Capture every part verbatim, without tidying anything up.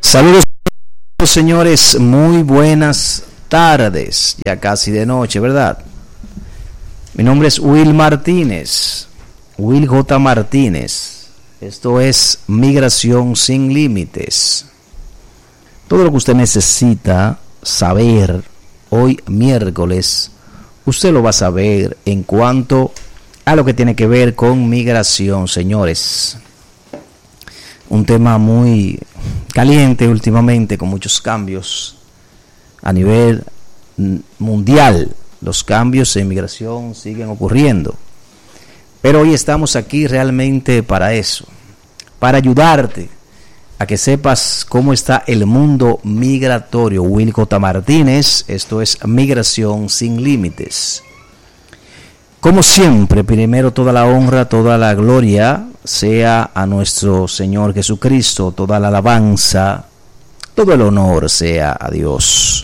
Saludos, señores, muy buenas tardes, ya casi de noche, ¿verdad? Mi nombre es Will Martínez, Will J. Martínez. Esto es Migración Sin Límites. Todo lo que usted necesita saber hoy miércoles, usted lo va a saber en cuanto a lo que tiene que ver con migración, señores. Un tema muy caliente últimamente, con muchos cambios a nivel mundial. Los cambios en migración siguen ocurriendo. Pero hoy estamos aquí realmente para eso, para ayudarte a que sepas cómo está el mundo migratorio. Will J. Martínez, esto es Migración Sin Límites. Como siempre, primero toda la honra, toda la gloria sea a nuestro Señor Jesucristo, toda la alabanza, todo el honor sea a Dios.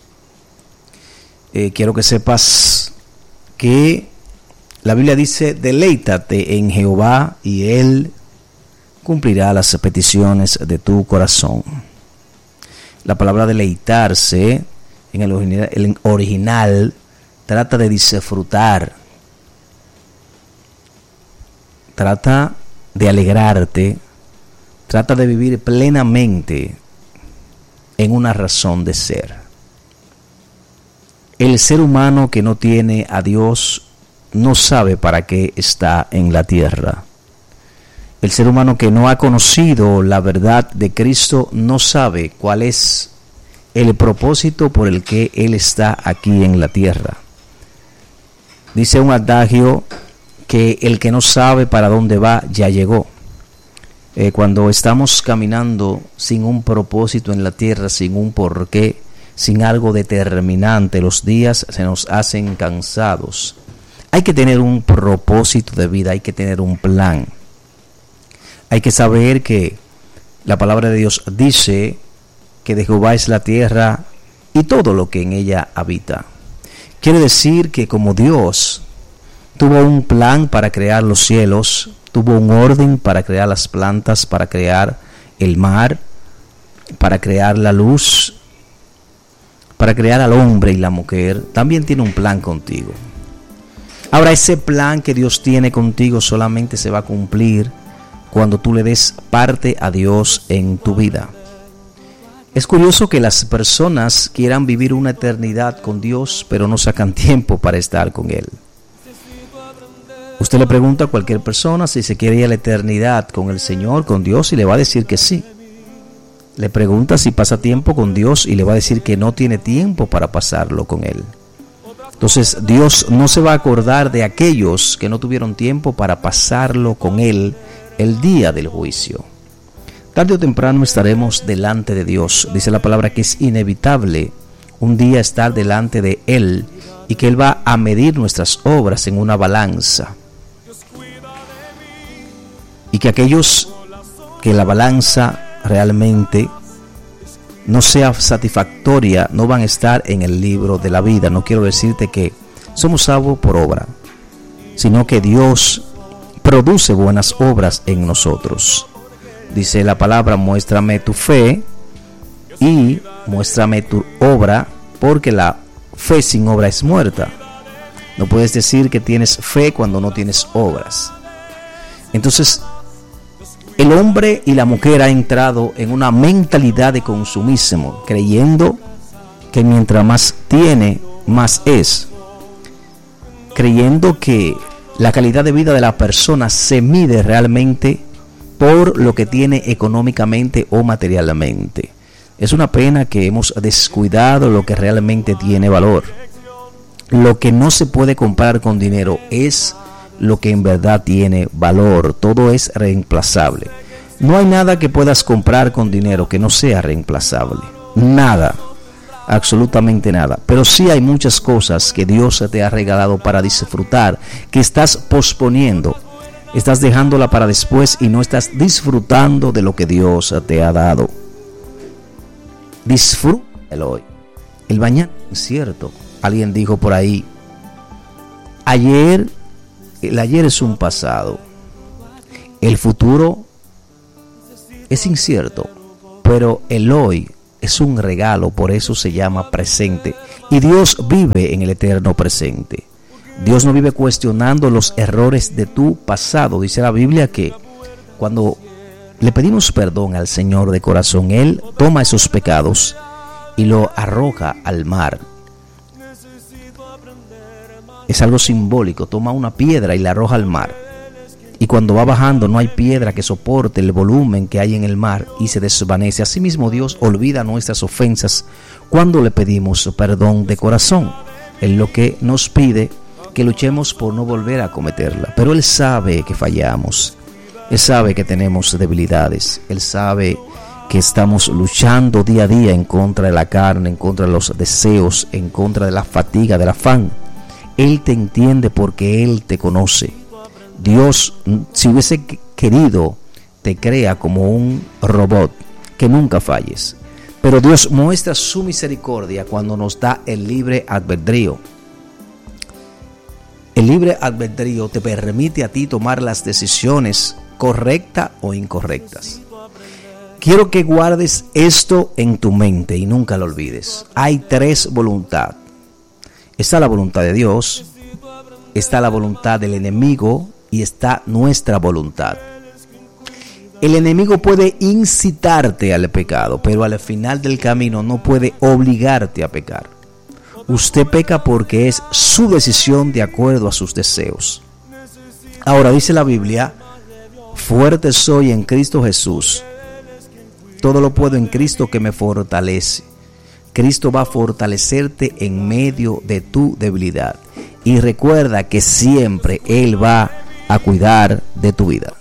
Eh, quiero que sepas que la Biblia dice: deleítate en Jehová y Él cumplirá las peticiones de tu corazón. La palabra deleitarse en el original, el original trata de disfrutar, trata de alegrarte, trata de vivir plenamente en una razón de ser. El ser humano que no tiene a Dios no sabe para qué está en la tierra. El ser humano que no ha conocido la verdad de Cristo no sabe cuál es el propósito por el que Él está aquí en la tierra. Dice un adagio que el que no sabe para dónde va ya llegó. Eh, cuando estamos caminando sin un propósito en la tierra, sin un porqué, sin algo determinante, los días se nos hacen cansados. Hay que tener un propósito de vida, hay que tener un plan. Hay que saber que la palabra de Dios dice que de Jehová es la tierra y todo lo que en ella habita. Quiere decir que como Dios tuvo un plan para crear los cielos, tuvo un orden para crear las plantas, para crear el mar, para crear la luz, para crear al hombre y la mujer, también tiene un plan contigo. Ahora, ese plan que Dios tiene contigo solamente se va a cumplir cuando tú le des parte a Dios en tu vida. Es curioso que las personas quieran vivir una eternidad con Dios, pero no sacan tiempo para estar con Él. Usted le pregunta a cualquier persona si se quiere ir a la eternidad con el Señor, con Dios, y le va a decir que sí. Le pregunta si pasa tiempo con Dios y le va a decir que no tiene tiempo para pasarlo con Él. Entonces, Dios no se va a acordar de aquellos que no tuvieron tiempo para pasarlo con Él el día del juicio. Tarde o temprano estaremos delante de Dios. Dice la palabra que es inevitable un día estar delante de Él y que Él va a medir nuestras obras en una balanza. Y que aquellos que la balanza realmente no sea satisfactoria no van a estar en el libro de la vida. No quiero decirte que somos salvos por obra, sino que Dios produce buenas obras en nosotros. Dice la palabra: muéstrame tu fe y muéstrame tu obra, porque la fe sin obra es muerta. No puedes decir que tienes fe cuando no tienes obras. Entonces, el hombre y la mujer han entrado en una mentalidad de consumismo, creyendo que mientras más tiene, más es. Creyendo que la calidad de vida de la persona se mide realmente por lo que tiene económicamente o materialmente. Es una pena que hemos descuidado lo que realmente tiene valor. Lo que no se puede comprar con dinero es lo que en verdad tiene valor. Todo es reemplazable. No hay nada que puedas comprar con dinero que no sea reemplazable. Nada. Absolutamente nada. Pero sí hay muchas cosas que Dios te ha regalado para disfrutar, que estás posponiendo. Estás dejándola para después y no estás disfrutando de lo que Dios te ha dado. Disfrútalo hoy. El mañana es incierto. Alguien dijo por ahí: ayer, el ayer es un pasado. El futuro es incierto, pero el hoy es un regalo, por eso se llama presente. Y Dios vive en el eterno presente. Dios no vive cuestionando los errores de tu pasado. Dice la Biblia que cuando le pedimos perdón al Señor de corazón, Él toma esos pecados y lo arroja al mar. Es algo simbólico, toma una piedra y la arroja al mar. Y cuando va bajando no hay piedra que soporte el volumen que hay en el mar y se desvanece. Asimismo, Dios olvida nuestras ofensas cuando le pedimos perdón de corazón. Él lo que nos pide que luchemos por no volver a cometerla. Pero Él sabe que fallamos. Él sabe que tenemos debilidades. Él sabe que estamos luchando día a día en contra de la carne, en contra de los deseos, en contra de la fatiga, del afán. Él te entiende porque Él te conoce. Dios, si hubiese querido, te crea como un robot, que nunca falles. Pero Dios muestra su misericordia cuando nos da el libre albedrío. El libre albedrío te permite a ti tomar las decisiones correctas o incorrectas. Quiero que guardes esto en tu mente y nunca lo olvides. Hay tres voluntades. Está la voluntad de Dios, está la voluntad del enemigo y está nuestra voluntad. El enemigo puede incitarte al pecado, pero al final del camino no puede obligarte a pecar. Usted peca porque es su decisión de acuerdo a sus deseos. Ahora dice la Biblia, fuerte soy en Cristo Jesús. Todo lo puedo en Cristo que me fortalece. Cristo va a fortalecerte en medio de tu debilidad. Y recuerda que siempre Él va a cuidar de tu vida.